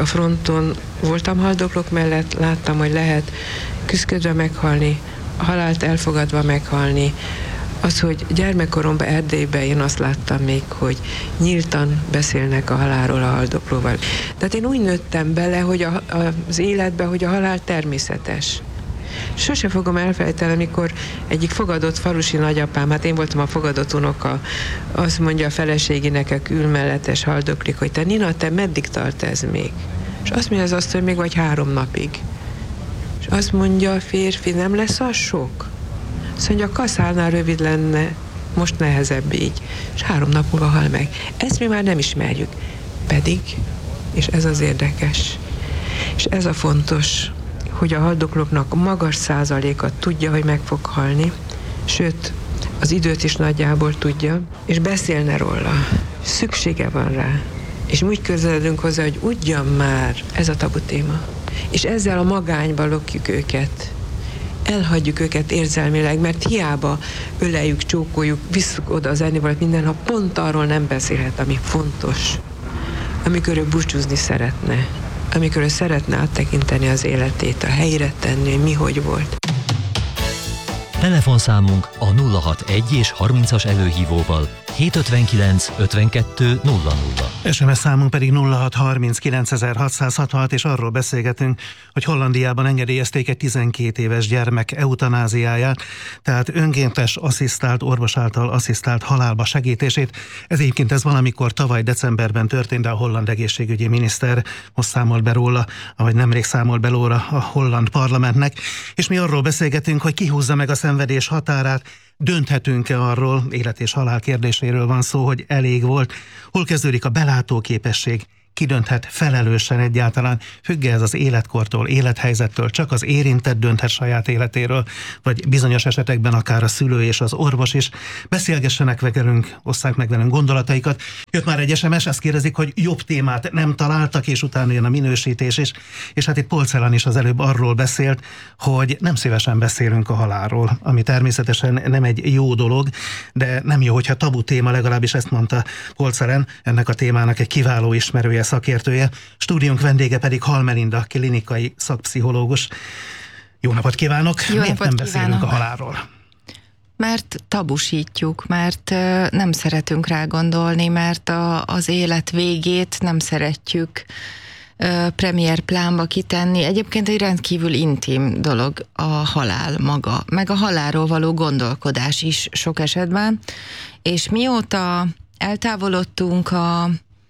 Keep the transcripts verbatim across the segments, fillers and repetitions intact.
a fronton voltam haldoklók mellett, láttam, hogy lehet küszködve meghalni, a halált elfogadva meghalni. Az, hogy gyermekkoromban Erdélyben én azt láttam még, hogy nyíltan beszélnek a halálról a haldoklóval. Tehát én úgy nőttem bele, hogy a, a, az életbe, hogy a halál természetes. Sose fogom elfelejteni, amikor egyik fogadott falusi nagyapám, hát én voltam a fogadott unoka, azt mondja a feleségének, aki ül mellettes haldoklik, hogy te Nina, te meddig tart ez még? És azt mondja az azt, hogy még vagy három napig. És azt mondja a férfi, nem lesz az sok? Azt mondja, a kaszálnál rövid lenne, most nehezebb így. És három nap múlva hal meg. Ezt mi már nem ismerjük. Pedig, és ez az érdekes, és ez a fontos, hogy a haldoklóknak magas százaléka tudja, hogy meg fog halni, sőt, az időt is nagyjából tudja, és beszélne róla. Szüksége van rá. És úgy közeledünk hozzá, hogy ugyan már ez a tabu téma. És ezzel a magányba lokjuk őket. Elhagyjuk őket érzelmileg, mert hiába öleljük, csókoljuk, visszük oda az ennivalót minden, ha pont arról nem beszélhet, ami fontos. Amikor ő búcsúzni szeretne. Amikor ő szeretne áttekinteni az életét, a helyre tenni, hogy mi hogy volt. Telefonszámunk a nulla hatvanegy és harmincas előhívóval hétszázötvenkilenc ötvenkettő nulla nulla. es em es számunk pedig nulla hat harminc kilencezer-hatszázhatvanhat, és arról beszélgetünk, hogy Hollandiában engedélyezték egy tizenkét éves gyermek eutanáziáját, tehát önkéntes, asszisztált, orvos által asszisztált halálba segítését. Ez egyébként ez valamikor tavaly decemberben történt, de a holland egészségügyi miniszter most számolt be róla, ahogy nemrég számolt be róla a holland parlamentnek, és mi arról beszélgetünk, hogy ki húzza meg a szenvedés határát. Dönthetünk-e arról, élet és halál kérdéséről van szó, hogy elég volt? Hol kezdődik a belátóképesség? Ki dönthet felelősen egyáltalán? Függ ez az életkortól, élethelyzettől, csak az érintett dönthet saját életéről, vagy bizonyos esetekben akár a szülő és az orvos is. Beszélgessenek velünk, osszák meg velünk gondolataikat. Jött már egy es em es, azt kérdezik, hogy jobb témát nem találtak, és utána jön a minősítés is. És hát itt Polcelan is az előbb arról beszélt, hogy nem szívesen beszélünk a halálról, ami természetesen nem egy jó dolog, de nem jó, hogyha tabu téma, legalábbis ezt mondta Polcelan, ennek a témának egy kiváló ismerője, szakértője, stúdiónk vendége pedig Hall Melinda, klinikai szakpszichológus. Jó napot kívánok! Jó Miért napot nem beszélünk kívánok. a halálról? Mert tabusítjuk, mert uh, nem szeretünk rá gondolni, mert a, az élet végét nem szeretjük uh, premier plánba kitenni. Egyébként egy rendkívül intim dolog a halál maga, meg a halálról való gondolkodás is sok esetben, és mióta eltávolodtunk a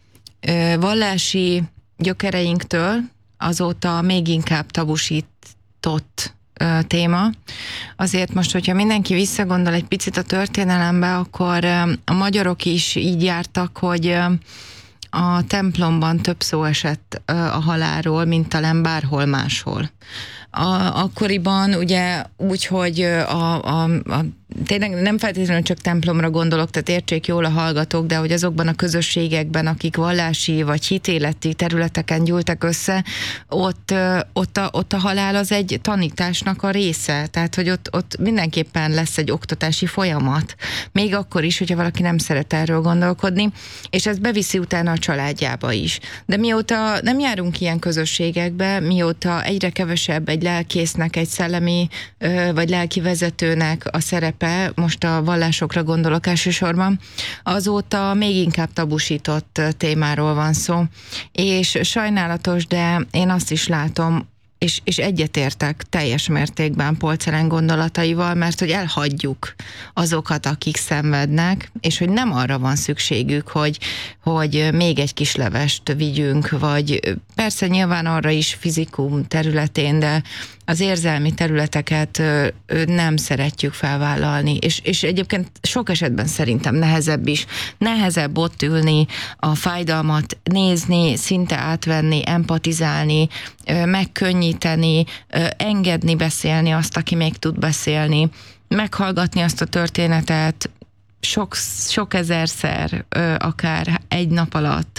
vallási gyökereinktől, azóta még inkább tabusított ö, téma. Azért most, hogyha mindenki visszagondol egy picit a történelembe, akkor ö, a magyarok is így jártak, hogy ö, a templomban több szó esett ö, a halálról, mint talán bárhol máshol. A, akkoriban ugye úgy, hogy a, a, a tényleg nem feltétlenül csak templomra gondolok, tehát értsék jól a hallgatók, de hogy azokban a közösségekben, akik vallási vagy hitéleti területeken gyűltek össze, ott, ott, a, ott a halál az egy tanításnak a része, tehát hogy ott, ott mindenképpen lesz egy oktatási folyamat, még akkor is, hogyha valaki nem szeret erről gondolkodni, és ez beviszi utána a családjába is. De mióta nem járunk ilyen közösségekbe, mióta egyre kevesebb egy lelkésznek, egy szellemi vagy lelki vezetőnek a szerepe, most a vallásokra gondolok elsősorban, azóta még inkább tabusított témáról van szó. És sajnálatos, de én azt is látom, és, és egyetértek teljes mértékben Polcelan gondolataival, mert hogy elhagyjuk azokat, akik szenvednek, és hogy nem arra van szükségük, hogy, hogy még egy kis levest vigyünk, vagy persze nyilván arra is fizikum területén, de az érzelmi területeket nem szeretjük felvállalni, és, és egyébként sok esetben szerintem nehezebb is. Nehezebb ott ülni, a fájdalmat nézni, szinte átvenni, empatizálni, megkönnyíteni, engedni beszélni azt, aki még tud beszélni, meghallgatni azt a történetet, sok, sok ezerszer, akár egy nap alatt,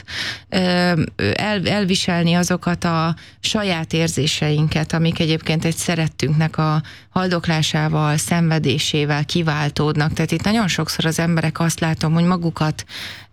el, elviselni azokat a saját érzéseinket, amik egyébként egy szerettünknek a haldoklásával, szenvedésével kiváltódnak. Tehát itt nagyon sokszor az emberek azt látom, hogy magukat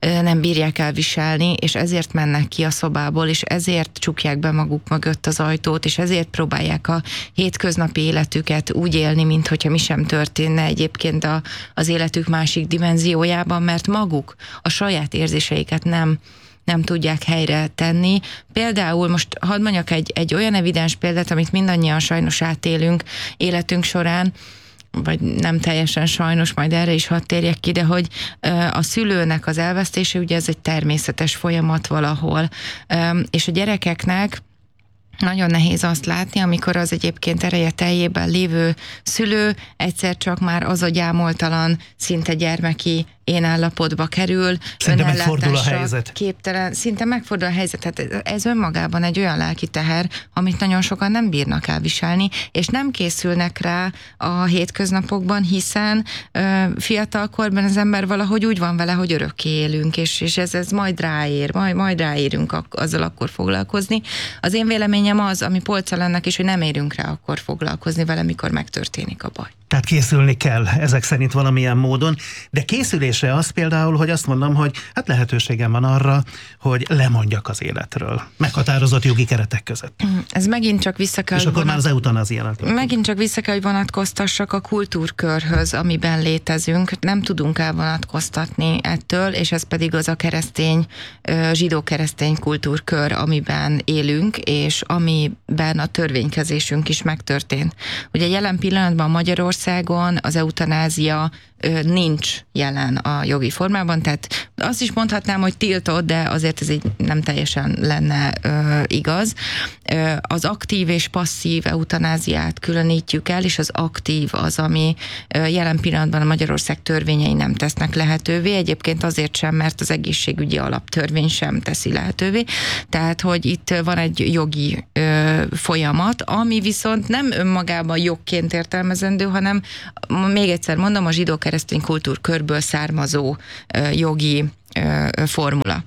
nem bírják elviselni, és ezért mennek ki a szobából, és ezért csukják be maguk mögött az ajtót, és ezért próbálják a hétköznapi életüket úgy élni, minthogyha mi sem történne egyébként a, az életük másik dimenziójában, mert maguk a saját érzéseiket nem nem tudják helyre tenni. Például most hadd mondjak egy, egy olyan evidens példát, amit mindannyian sajnos átélünk életünk során, vagy nem teljesen sajnos, majd erre is hadd térjek ki, de hogy a szülőnek az elvesztése, ugye ez egy természetes folyamat valahol, és a gyerekeknek nagyon nehéz azt látni, amikor az egyébként ereje teljében lévő szülő egyszer csak már az a gyámoltalan, szinte gyermeki én állapotba kerül, szinte megfordul a helyzet. Képtelen, szinte megfordul a helyzet. Hát ez önmagában egy olyan lelki teher, amit nagyon sokan nem bírnak elviselni, és nem készülnek rá a hétköznapokban, hiszen ö, fiatalkorban az ember valahogy úgy van vele, hogy örökké élünk, és, és ez, ez majd ráér, majd, majd ráérünk ak- azzal akkor foglalkozni. Az én véleményem az, ami polca lennek is, hogy nem érünk rá akkor foglalkozni vele, mikor megtörténik a baj. Tehát készülni kell ezek szerint valamilyen módon, de készülésre az például, hogy azt mondom, hogy hát lehetőségem van arra, hogy lemondjak az életről, meghatározott jogi keretek között. Ez megint csak vissza kell, és akkor vonat... már az eutanázia. Megint csak vissza kell, hogy vonatkoztassak a kultúrkörhöz, amiben létezünk. Nem tudunk elvonatkoztatni ettől, és ez pedig az a keresztény, zsidó-keresztény kultúrkör, amiben élünk, és amiben a törvénykezésünk is megtörtént. Ugye jelen pillanatban Magyarországon az eutanázia nincs jelen a jogi formában, tehát azt is mondhatnám, hogy tiltott, de azért ez így nem teljesen lenne ö, igaz. Ö, az aktív és passzív eutanáziát különítjük el, és az aktív az, ami ö, jelen pillanatban a Magyarország törvényei nem tesznek lehetővé, egyébként azért sem, mert az egészségügyi alaptörvény sem teszi lehetővé, tehát, hogy itt van egy jogi ö, folyamat, ami viszont nem önmagában jogként értelmezendő, hanem még egyszer mondom, a zsidó-keresztény kultúrkörből származó ö, jogi formula.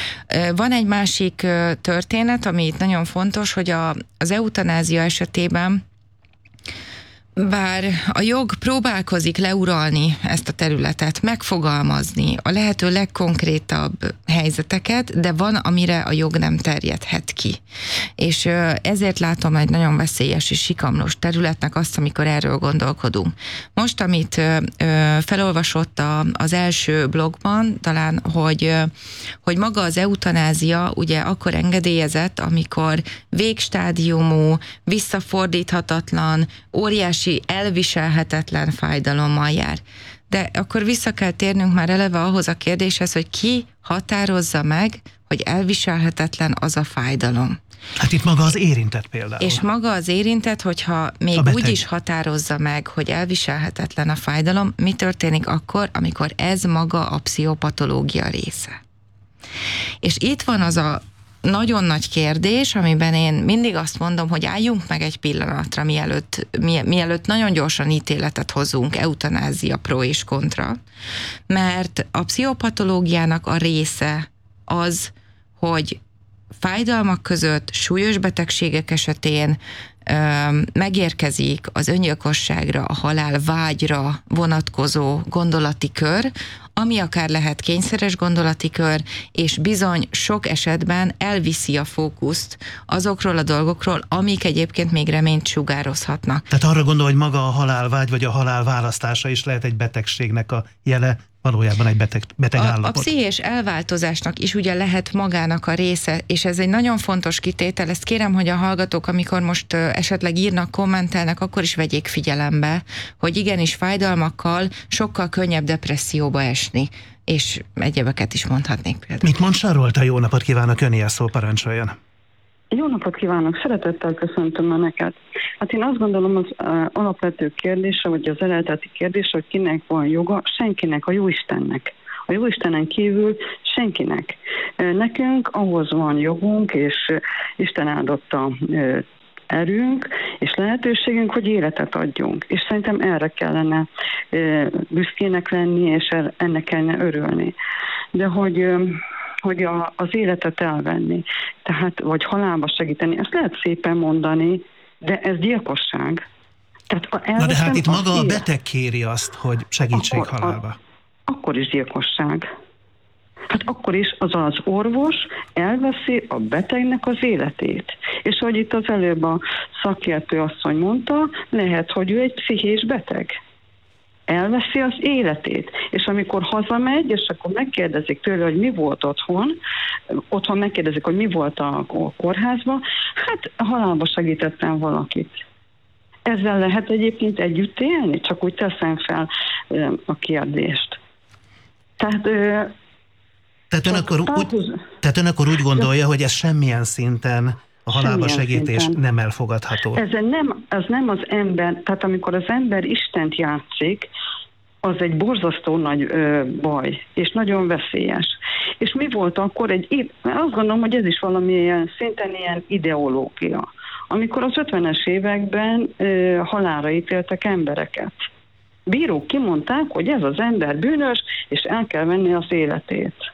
Van egy másik történet, ami itt nagyon fontos, hogy a, az eutanázia esetében bár a jog próbálkozik leuralni ezt a területet, megfogalmazni a lehető legkonkrétabb helyzeteket, de van, amire a jog nem terjedhet ki. És ezért látom egy nagyon veszélyes és sikamlós területnek azt, amikor erről gondolkodunk. Most, amit felolvasott az első blogban, talán, hogy, hogy maga az eutanázia ugye akkor engedélyezett, amikor végstádiumú, visszafordíthatatlan, óriási elviselhetetlen fájdalommal jár. De akkor vissza kell térnünk már eleve ahhoz a kérdéshez, hogy ki határozza meg, hogy elviselhetetlen az a fájdalom. Hát itt maga az érintett például. És maga az érintett, hogyha még úgy is határozza meg, hogy elviselhetetlen a fájdalom, mi történik akkor, amikor ez maga a pszichopatológia része. És itt van az a nagyon nagy kérdés, amiben én mindig azt mondom, hogy álljunk meg egy pillanatra, mielőtt, mielőtt nagyon gyorsan ítéletet hozunk, eutanázia pro és kontra, mert a pszichopatológiának a része az, hogy fájdalmak között, súlyos betegségek esetén ö, megérkezik az öngyilkosságra, a halál vágyra vonatkozó gondolati kör, ami akár lehet kényszeres gondolati kör, és bizony sok esetben elviszi a fókuszt azokról a dolgokról, amik egyébként még reményt sugározhatnak. Tehát arra gondol, hogy maga a halálvágy, vagy a halál választása is lehet egy betegségnek a jele, valójában egy beteg, beteg a, állapot. A pszichés elváltozásnak is ugye lehet magának a része, és ez egy nagyon fontos kitétel, ezt kérem, hogy a hallgatók, amikor most esetleg írnak, kommentelnek, akkor is vegyék figyelembe, hogy igenis fájdalmakkal sokkal könnyebb depresszióba esni, és egyebeket is mondhatnék például. Mit mond Sarolta? Jó napot kívánok, öné a szó, parancsoljon. Jó napot kívánok, szeretettel köszöntöm Önöket. Hát én azt gondolom, az uh, alapvető kérdése, vagy az eredeti kérdés, hogy kinek van joga, senkinek, a Jóistennek. A Jóistenen kívül senkinek. Nekünk ahhoz van jogunk, és Isten áldotta uh, erőnk és lehetőségünk, hogy életet adjunk. És szerintem erre kellene uh, büszkének lenni, és ennek kellene örülni. De hogy... Uh, hogy a, az életet elvenni, tehát, vagy halálba segíteni. Ezt lehet szépen mondani, de ez gyilkosság. Tehát Na de hát itt maga a élet. beteg kéri azt, hogy segítség akkor, halálba. A, akkor is gyilkosság. Hát akkor is az az orvos elveszi a betegnek az életét. És ahogy itt az előbb a szakértő asszony mondta, lehet, hogy ő egy pszichés beteg. Elveszi az életét. És amikor hazamegy, és akkor megkérdezik tőle, hogy mi volt otthon, otthon megkérdezik, hogy mi volt a kórházban, hát halálba segítettem valakit. Ezzel lehet egyébként együtt élni? Csak úgy teszem fel a kérdést. Tehát... Tehát ön, akkor úgy, tehát ön akkor úgy gondolja, hogy ez semmilyen szinten a halálba segítés szinten nem elfogadható. Ez nem, ez nem az ember, tehát amikor az ember Istent játszik, az egy borzasztó nagy ö, baj, és nagyon veszélyes. És mi volt akkor egy, azt gondolom, hogy ez is valamilyen szinten ilyen ideológia. Amikor az ötvenes években ö, halálra ítéltek embereket. Bírók kimondták, hogy ez az ember bűnös, és el kell venni az életét.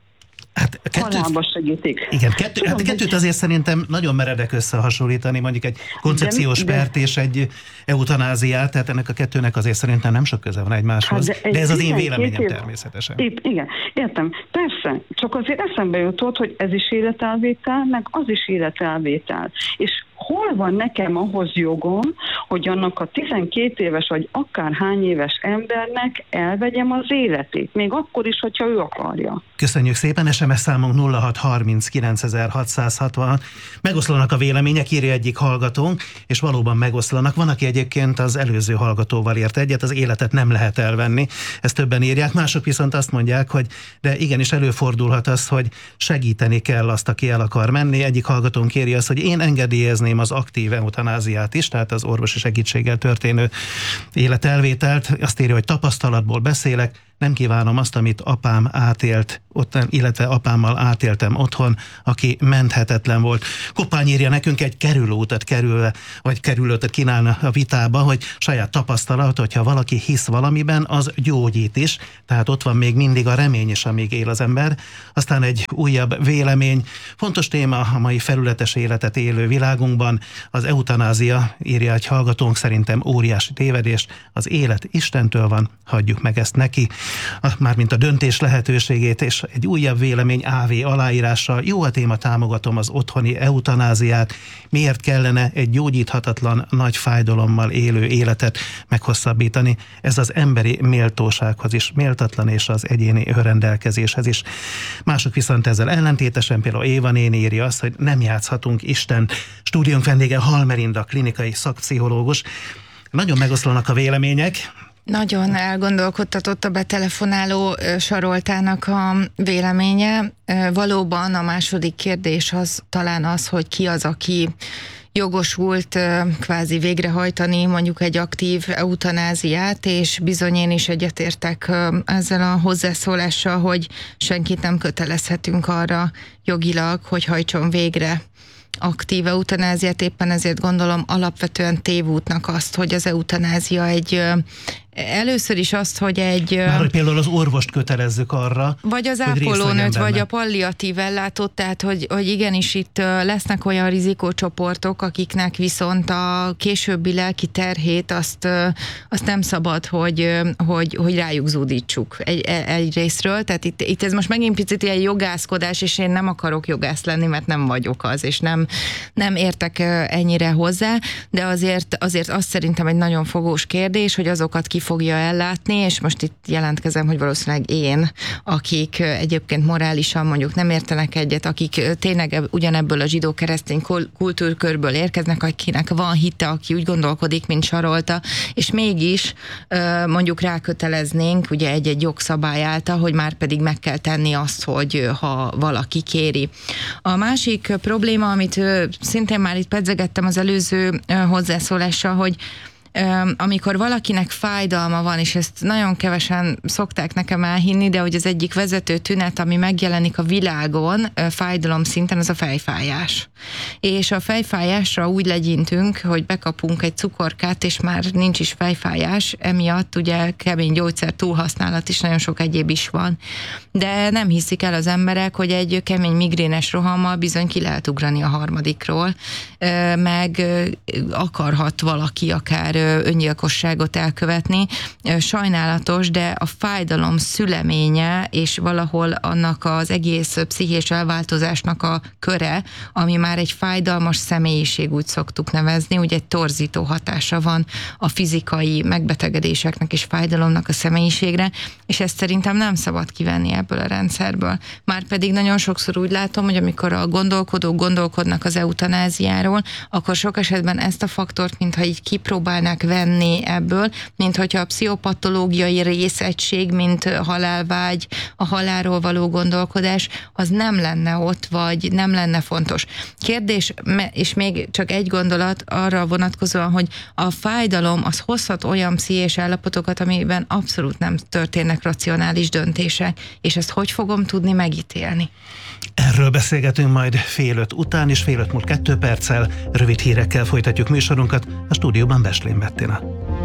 Hát kettőt, segítik. Igen, kettő, hát kettőt azért szerintem nagyon meredek összehasonlítani, mondjuk egy koncepciós de, pert de, és egy eutanáziát, tehát ennek a kettőnek azért szerintem nem sok köze van egymáshoz, hát de, de ez az én véleményem év, természetesen. Épp, igen, értem, persze, csak azért eszembe jutott, hogy ez is életelvétel, meg az is életelvétel. És hol van nekem ahhoz jogom, hogy annak a tizenkét éves vagy akár hány éves embernek elvegyem az életét, még akkor is, hogyha ő akarja. Köszönjük szépen, es em es számunk nulla hat harminc kilencezer-hatszázhatvan. Megoszlanak a vélemények, írja egyik hallgatónk, és valóban megoszlanak. Van, aki egyébként az előző hallgatóval ért egyet, az életet nem lehet elvenni. Ezt többen írják, mások viszont azt mondják, hogy de igenis előfordulhat az, hogy segíteni kell azt, aki el akar menni. Egyik hallgatónk kéri azt, hogy én engedélyezném az aktív eutanáziát is, tehát az orvosi segítséggel történő életelvételt. Azt írja, hogy tapasztalatból beszélek, nem kívánom azt, amit apám átélt, ott, illetve apámmal átéltem otthon, aki menthetetlen volt. Koppány írja nekünk egy kerülőutat kerülve, vagy kerülőt kínálna a vitába, hogy saját tapasztalat, hogyha valaki hisz valamiben, az gyógyít is, tehát ott van még mindig a remény is, amíg él az ember. Aztán egy újabb vélemény. Fontos téma a mai felületes életet élő világunkban. Az eutanázia, írja egy hallgatónk, szerintem óriási tévedés. Az élet Istentől van, hagyjuk meg ezt neki. Mármint a döntés lehetőségét, és egy újabb vélemény á vé aláírással. Jó a téma, támogatom az otthoni eutanáziát. Miért kellene egy gyógyíthatatlan, nagy fájdalommal élő életet meghosszabbítani? Ez az emberi méltósághoz is méltatlan, és az egyéni önrendelkezéshez is. Mások viszont ezzel ellentétesen, például Éva néni írja azt, hogy nem játszhatunk Isten. Stúdiónk vendége Hall Melinda, klinikai szakpszichológus. Nagyon megoszlanak a vélemények. Nagyon elgondolkodtatott a betelefonáló Saroltának a véleménye. Valóban a második kérdés az talán az, hogy ki az, aki jogosult kvázi végrehajtani mondjuk egy aktív eutanáziát, és bizony én is egyetértek ezzel a hozzászólással, hogy senkit nem kötelezhetünk arra jogilag, hogy hajtson végre aktív eutanáziát, éppen ezért gondolom alapvetően tévútnak azt, hogy az eutanázia egy először is azt, hogy egy... Már hogy például az orvost kötelezzük arra, vagy az ápolónőt, vagy a palliatív ellátót, tehát hogy, hogy igenis itt lesznek olyan rizikócsoportok, akiknek viszont a későbbi lelki terhét azt, azt nem szabad, hogy, hogy, hogy rájuk zúdítsuk egy, egy részről. Tehát itt, itt ez most megint picit egy jogászkodás, és én nem akarok jogász lenni, mert nem vagyok az, és nem, nem értek ennyire hozzá, de azért, azért azt szerintem egy nagyon fogós kérdés, hogy azokat ki fogja ellátni, és most itt jelentkezem, hogy valószínűleg én, akik egyébként morálisan mondjuk nem értenek egyet, akik tényleg ugyanebből a zsidó-keresztény kultúrkörből érkeznek, akinek van hite, aki úgy gondolkodik, mint Sarolta, és mégis mondjuk ráköteleznénk ugye egy-egy jogszabály által, hogy már pedig meg kell tenni azt, hogy ha valaki kéri. A másik probléma, amit szintén már itt pedzegettem az előző hozzászólással, hogy amikor valakinek fájdalma van, és ezt nagyon kevesen szokták nekem elhinni, de hogy az egyik vezető tünet, ami megjelenik a világon fájdalom szinten, az a fejfájás. És a fejfájásra úgy legyintünk, hogy bekapunk egy cukorkát, és már nincs is fejfájás, emiatt ugye kemény gyógyszer túlhasználat is, nagyon sok egyéb is van. De nem hiszik el az emberek, hogy egy kemény migrénes rohammal bizony ki lehet ugrani a harmadikról, meg akarhat valaki akár öngyilkosságot elkövetni. Sajnálatos, de a fájdalom szüleménye, és valahol annak az egész pszichés elváltozásnak a köre, ami már egy fájdalmas személyiség, úgy szoktuk nevezni, ugye egy torzító hatása van a fizikai megbetegedéseknek és fájdalomnak a személyiségre, és ezt szerintem nem szabad kivenni ebből a rendszerből. Márpedig nagyon sokszor úgy látom, hogy amikor a gondolkodók gondolkodnak az eutanáziáról, akkor sok esetben ezt a faktort, mintha így kipróbálnák venni ebből, mint hogyha a pszichopatológiai részegység, mint halálvágy, a halálról való gondolkodás, az nem lenne ott, vagy nem lenne fontos. Kérdés, és még csak egy gondolat arra vonatkozóan, hogy a fájdalom az hozhat olyan pszichés állapotokat, amiben abszolút nem történnek racionális döntések, és ezt hogy fogom tudni megítélni? Erről beszélgetünk majd fél öt után, és fél öt múlt kettő perccel rövid hírekkel folytatjuk műsorunkat, a stúdióban Beslén Bettina.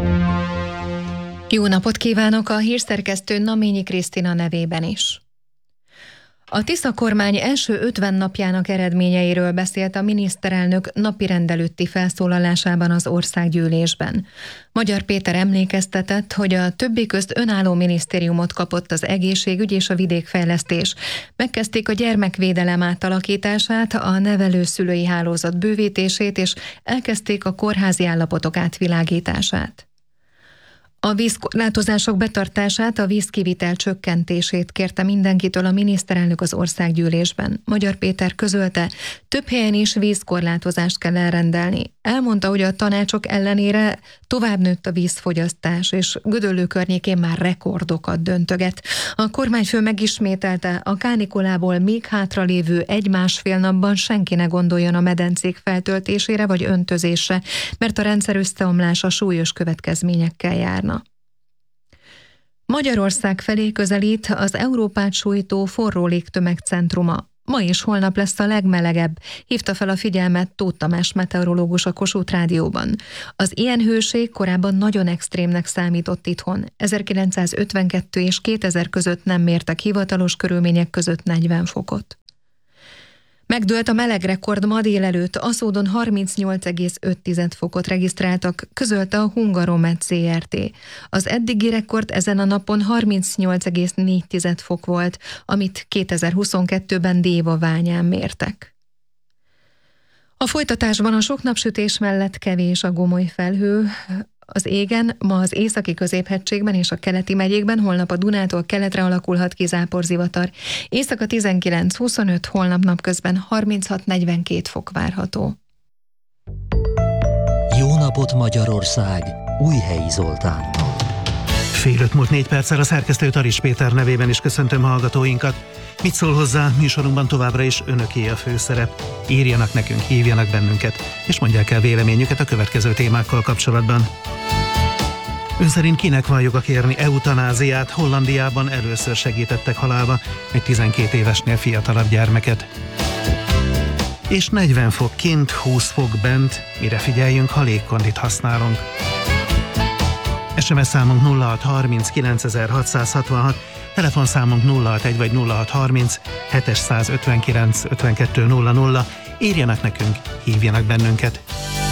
Jó napot kívánok a hírszerkesztő Naményi Krisztina nevében is. A Tisza kormány első ötven napjának eredményeiről beszélt a miniszterelnök napirend előtti felszólalásában az országgyűlésben. Magyar Péter emlékeztetett, hogy a többi közt önálló minisztériumot kapott az egészségügy és a vidékfejlesztés. Megkezdték a gyermekvédelem átalakítását, a nevelőszülői hálózat bővítését, és elkezdték a kórházi állapotok átvilágítását. A vízkorlátozások betartását, a vízkivitel csökkentését kérte mindenkitől a miniszterelnök az országgyűlésben. Magyar Péter közölte, több helyen is vízkorlátozást kell elrendelni. Elmondta, hogy a tanácsok ellenére tovább nőtt a vízfogyasztás, és Gödöllő környékén már rekordokat döntöget. A kormányfő megismételte, a kánikolából még hátralévő egy-másfél napban senki ne gondoljon a medencék feltöltésére vagy öntözésre, mert a rendszer összeomlása súlyos következményekkel járna. Magyarország felé közelít az Európát sújtó forró légtömegcentruma. Ma és holnap lesz a legmelegebb, hívta fel a figyelmet Tóth Tamás meteorológus a Kossuth Rádióban. Az ilyen hőség korábban nagyon extrémnek számított itthon. ezerkilencszázötvenkettő és kétezer között nem mértek hivatalos körülmények között negyven fokot. Megdőlt a melegrekord ma délelőtt, Aszódon harmincnyolc egész öt fokot regisztráltak, közölte a Hungaromet zé er té. Az eddigi rekord ezen a napon harmincnyolc egész négy fok volt, amit kétezer-huszonkettőben Déva-Ványán mértek. A folytatásban a sok napsütés mellett kevés a gomoly felhő az égen, ma az északi középhegységben és a keleti megyékben, holnap a Dunától keletre alakulhat ki záporzivatar. Éjszaka tizenkilenc huszonöt, holnap napközben harminchat negyvenkét fok várható. Jó napot Magyarország! Újhelyi Zoltánnal. Fél öt múlt négy perccel a szerkesztő Taris Péter nevében is köszöntöm hallgatóinkat. Mit szól hozzá, műsorunkban továbbra is önöké a főszerep. Írjanak nekünk, hívjanak bennünket, és mondják el véleményüket a következő témákkal kapcsolatban. Ön szerint kinek van joga kérni eutanáziát? Hollandiában először segítettek halálba egy tizenkét évesnél fiatalabb gyermeket. És negyven fok kint, húsz fok bent, mire figyeljünk, ha légkondit használunk. es em es számunk nulla hat harminc kilencezer-hatszázhatvanhat, telefonszámunk nulla hatvanegy vagy nulla hat harminc hetszázötvenkilenc ötvenkettő nulla nulla. Írjanak nekünk, hívjanak bennünket.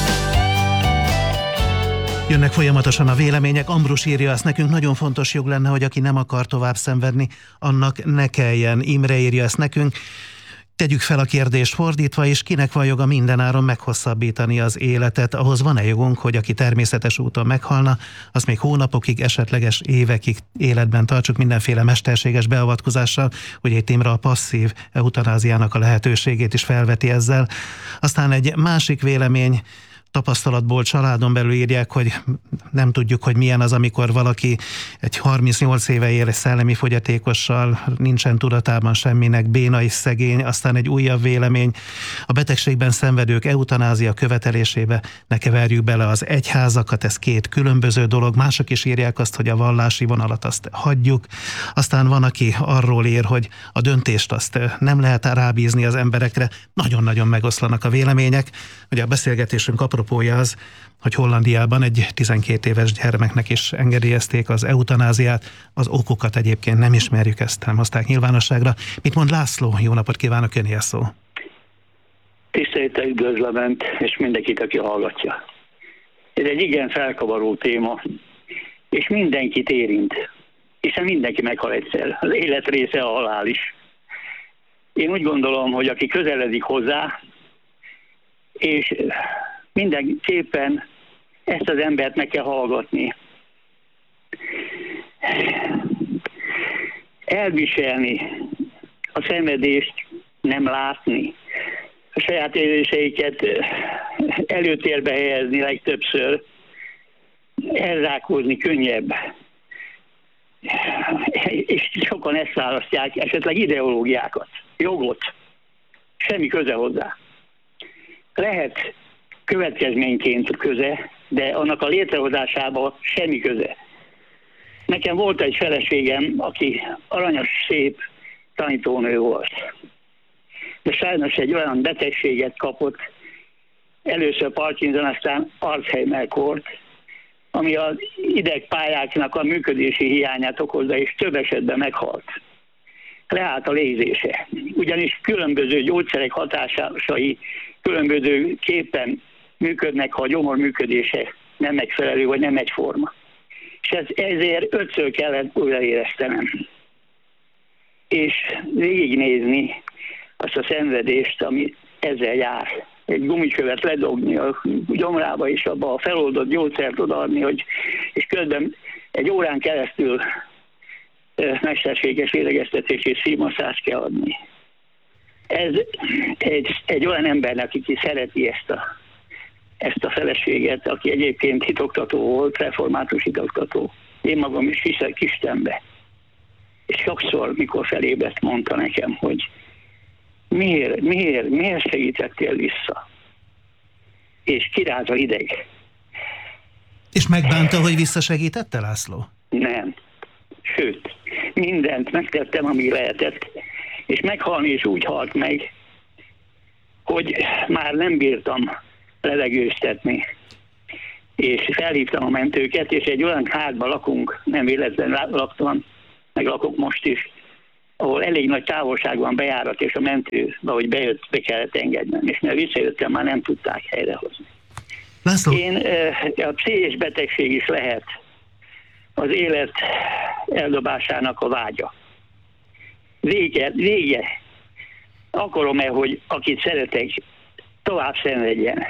Jönnek folyamatosan a vélemények. Ambrus írja, azt nekünk nagyon fontos jog lenne, hogy aki nem akar tovább szenvedni, annak ne kelljen. Imre írja ezt nekünk. Tegyük fel a kérdést fordítva, és kinek van joga mindenáron meghosszabbítani az életet? Ahhoz van-e jogunk, hogy aki természetes úton meghalna, az még hónapokig, esetleges évekig életben tartsuk mindenféle mesterséges beavatkozással, hogy itt Imre a passzív eutanáziának a lehetőségét is felveti ezzel. Aztán egy másik vélemény, tapasztalatból családon belül írják, hogy nem tudjuk, hogy milyen az, amikor valaki egy harmincnyolc éve él egy szellemi fogyatékossal, nincsen tudatában semminek, béna és szegény. Aztán egy újabb vélemény, a betegségben szenvedők eutanázia követelésébe ne keverjük bele az egyházakat, ez két különböző dolog. Mások is írják azt, hogy a vallási vonalat azt hagyjuk. Aztán van, aki arról ír, hogy a döntést azt nem lehet rábízni az emberekre. Nagyon-nagyon megoszlanak a vélemények. Ugye a beszélgetésünk apropója az, hogy Hollandiában egy tizenkét éves gyermeknek is engedélyezték az eutanáziát. Az okokat egyébként nem ismerjük, ezt nem hozták nyilvánosságra. Mit mond László? Jó napot kívánok, öné a szó. Tisztelettel üdvözlöm Önt, és mindenkit, aki hallgatja. Ez egy igen felkavaró téma, és mindenkit érint, hiszen mindenki meghal egyszer. Az élet része a halál is. Én úgy gondolom, hogy aki közeledik hozzá, és mindenképpen ezt az embert meg kell hallgatni. Elviselni a szenvedést, nem látni, a saját érzéseiket előtérbe helyezni legtöbbször, elzsákózni könnyebb. És sokan ezt választják, esetleg ideológiákat, jogot, semmi köze hozzá. Lehet következményként köze, de annak a létrehozásában semmi köze. Nekem volt egy feleségem, aki aranyos, szép tanítónő volt. De sajnos egy olyan betegséget kapott, először Parkinson, aztán Alzheimer-kort, ami az idegpályáknak a működési hiányát okozza, és több esetben meghalt. Leállt a légzése. Ugyanis különböző gyógyszerek hatásai különböző képen működnek, ha a gyomor működése nem megfelelő, vagy nem egyforma. És ez, ezért ötször kellett újraéreztenem. És végignézni azt a szenvedést, ami ezzel jár. Egy gumikövet ledobni a gyomrába, és abba a feloldott gyógyszert odaadni, hogy, és közben egy órán keresztül mesterséges lélegeztetés és szívmasszást kell adni. Ez egy, egy olyan embernek, aki szereti ezt a, ezt a feleséget, aki egyébként hitoktató volt, református hitoktató. Én magam is hiszek Istenbe. És sokszor, mikor felébredt, mondta nekem, hogy miért, miért, miért segítettél vissza? És királt a hideg. És megbánta, hogy visszasegítette, László? Nem. Sőt, mindent megtettem, ami lehetett. És meghalni is úgy halt meg, hogy már nem bírtam levegőztetni. És felhívtam a mentőket, és egy olyan házban lakunk, nem véletlenül laktam, meg lakok most is, ahol elég nagy távolság van bejárat, és a mentő, ahogy bejött, be kellett engednem. És mert visszajöttem, már nem tudták helyrehozni. László? Én, a pszichés betegség is lehet az élet eldobásának a vágya. Vége, vége. Akarom-e, hogy akit szeretek, tovább szenvedjen?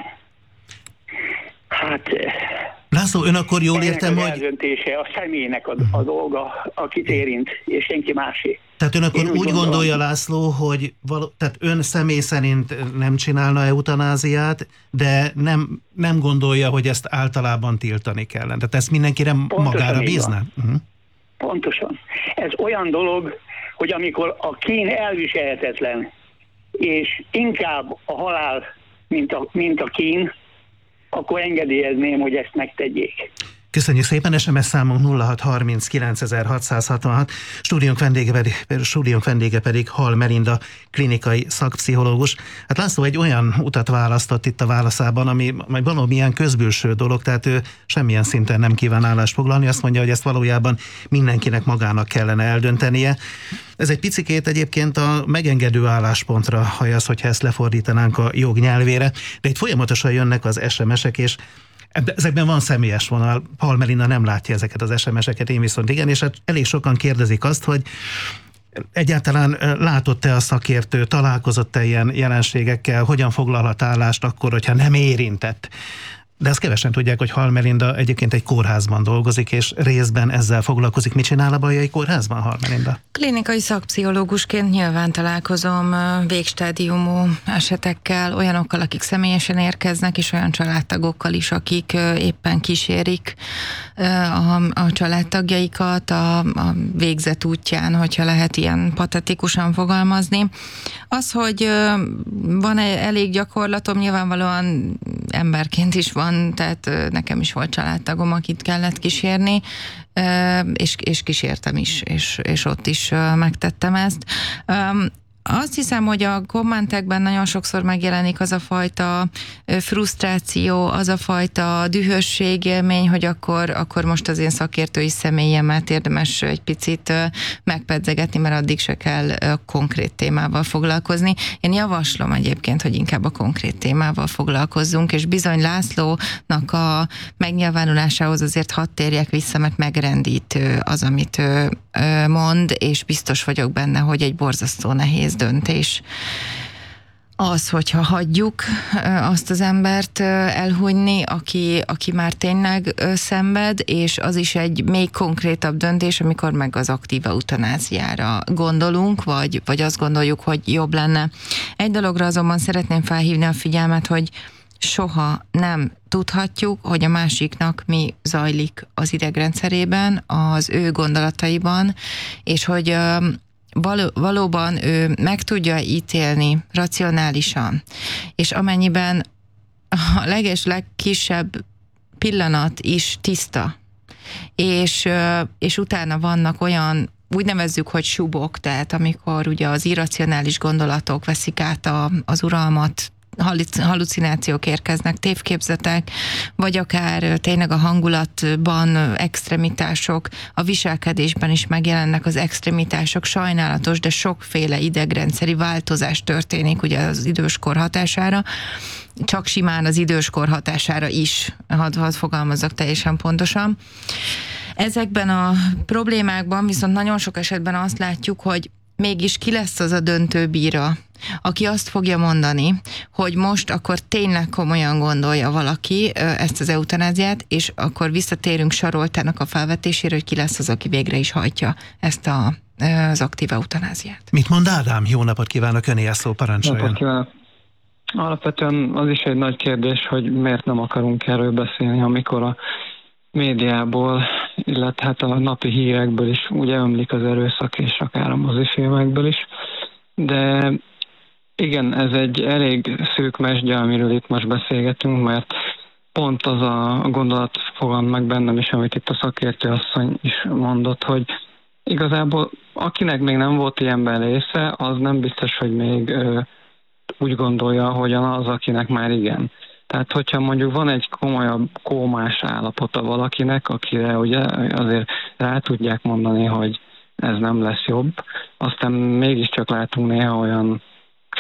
Hát... László, ön akkor jól értem, hogy... hogy... eldöntése a személynek a, a dolga, akit érint, és senki másé. Tehát ön akkor Én úgy, úgy gondolom, gondolja, László, hogy való, tehát ön személy szerint nem csinálna eutanáziát, de nem, nem gondolja, hogy ezt általában tiltani kellene. Tehát ezt mindenkire Pontosan magára bízna? Uh-huh. Pontosan. Ez olyan dolog, hogy amikor a kín elviselhetetlen, és inkább a halál, mint a, mint a kín, akkor engedélyezném, hogy ezt megtegyék. Köszönjük szépen, es em es számunk nulla hat harminc kilencezer-hatszázhatvanhat, stúdiónk vendége pedig, stúdiónk vendége pedig Hall Melinda, klinikai szakpszichológus. Hát László egy olyan utat választott itt a válaszában, ami valamilyen közbülső dolog, tehát ő semmilyen szinten nem kíván állást foglalni, azt mondja, hogy ezt valójában mindenkinek magának kellene eldöntenie. Ez egy picikét egyébként a megengedő álláspontra hajaz, hogyha ezt lefordítanánk a jog nyelvére, de itt folyamatosan jönnek az es em esek, és ezekben van személyes vonal. Hall Melinda nem látja ezeket az es em eseket, én viszont igen, és hát elég sokan kérdezik azt, hogy egyáltalán látott-e a szakértő, találkozott-e ilyen jelenségekkel, hogyan foglalhat állást akkor, hogyha nem érintett. De ezt kevesen tudják, hogy Hall Melinda egyébként egy kórházban dolgozik, és részben ezzel foglalkozik. Mit csinál a Bajai Kórházban, Hall Melinda? Klinikai szakpszichológusként nyilván találkozom végstádiumú esetekkel, olyanokkal, akik személyesen érkeznek, és olyan családtagokkal is, akik éppen kísérik a, a családtagjaikat a, a végzet útján, hogyha lehet ilyen patetikusan fogalmazni. Az, hogy van elég gyakorlatom, nyilvánvalóan emberként is van, tehát nekem is volt családtagom, akit kellett kísérni, és, és kísértem is, és, és ott is megtettem ezt. Azt hiszem, hogy a kommentekben nagyon sokszor megjelenik az a fajta frusztráció, az a fajta dühösség élmény, hogy akkor, akkor most az én szakértői személyemet érdemes egy picit megpedzegetni, mert addig se kell konkrét témával foglalkozni. Én javaslom egyébként, hogy inkább a konkrét témával foglalkozzunk, és bizony Lászlónak a megnyilvánulásához azért hadd térjek vissza, mert megrendítő az, amit ő mond, és biztos vagyok benne, hogy egy borzasztó nehéz döntés az, hogyha hagyjuk azt az embert elhunyni, aki, aki már tényleg szenved, és az is egy még konkrétabb döntés, amikor meg az aktív eutanáziára gondolunk, vagy, vagy azt gondoljuk, hogy jobb lenne. Egy dologra azonban szeretném felhívni a figyelmet, hogy soha nem tudhatjuk, hogy a másiknak mi zajlik az idegrendszerében, az ő gondolataiban, és hogy való, valóban ő meg tudja ítélni racionálisan, és amennyiben a leges legkisebb pillanat is tiszta, és, és utána vannak olyan, úgy nevezzük, hogy subok, tehát amikor ugye az irracionális gondolatok veszik át a, az uralmat, hallucinációk érkeznek, tévképzetek, vagy akár tényleg a hangulatban extremitások, a viselkedésben is megjelennek az extremitások, sajnálatos, de sokféle idegrendszeri változás történik ugye az időskor hatására, csak simán az időskor hatására is, hadd, hadd fogalmazzak teljesen pontosan. Ezekben a problémákban viszont nagyon sok esetben azt látjuk, hogy mégis ki lesz az a döntő bíra, aki azt fogja mondani, hogy most akkor tényleg komolyan gondolja valaki ezt az eutanáziát, és akkor visszatérünk Saroltának a felvetésére, hogy ki lesz az, aki végre is hajtja ezt a, az aktív eutanáziát. Mit mond Ádám? Jó napot kívánok, öné a szó, parancsoljon. Napot kívánok. Alapvetően az is egy nagy kérdés, hogy miért nem akarunk erről beszélni, amikor a médiából, illetve hát a napi hírekből is ugye ömlik az erőszak, és akár a mozifilmekből is. De igen, ez egy elég szűk mesdje, amiről itt most beszélgetünk, mert pont az a gondolat fogad meg bennem is, amit itt a szakértő asszony is mondott, hogy igazából akinek még nem volt ilyenben része, az nem biztos, hogy még ö, úgy gondolja, hogyan az, akinek már igen. Tehát, hogyha mondjuk van egy komolyabb kómás állapota valakinek, akire ugye azért rá tudják mondani, hogy ez nem lesz jobb, aztán mégiscsak látunk néha olyan